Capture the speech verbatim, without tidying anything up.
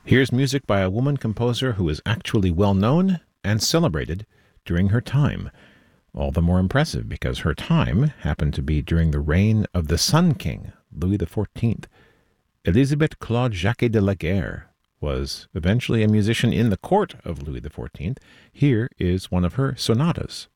Here's music by a woman composer who is actually well known and celebrated during her time. All the more impressive because her time happened to be during the reign of the Sun King, Louis the fourteenth. Elisabeth Claude Jacques de la Guerre was eventually a musician in the court of Louis the fourteenth. Here is one of her sonatas.